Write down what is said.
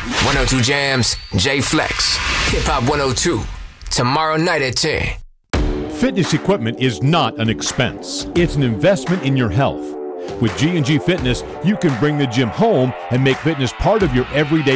102 Jams, J Flex, Hip Hop 102. Tomorrow night at 10. Fitness equipment is not an expense. It's an investment in your health. With G&G Fitness, you can bring the gym home and make fitness part of your everyday